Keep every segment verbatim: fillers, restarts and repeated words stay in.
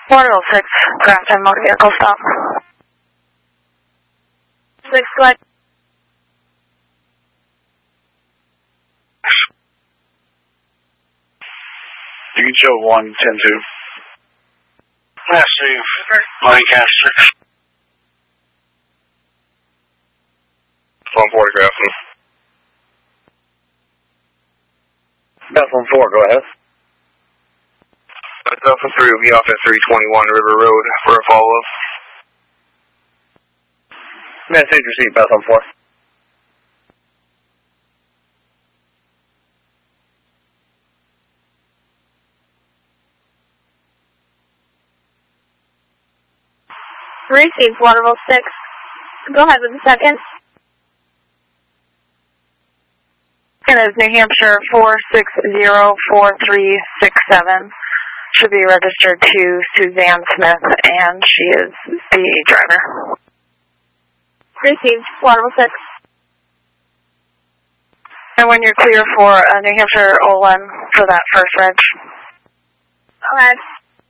Waterville six, Grafton motor vehicle stop. six, go ahead. You can show one, ten two. Massive Lancaster. one forty Grafton. Beth one four, go ahead. Delta three will be off at three twenty-one River Road for a follow-up. Message received, Beth one four. Received, Waterville six. Go ahead with the second. Second is New Hampshire four six zero four three six seven. Should be registered to Suzanne Smith, and she is the driver. Received, Waterville six. And when you're clear for uh, New Hampshire Olin for that first reg. Go ahead.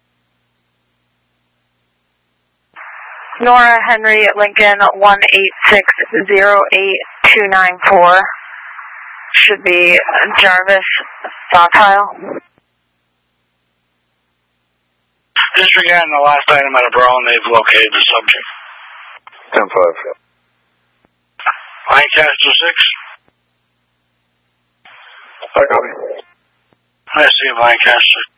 Nora Henry Lincoln one eight six zero eight two nine four. Should be Jarvis Stockpile. Disregarding the last item at a Brown, they've located the subject. ten five. Lancaster six. I copy. I see Lancaster.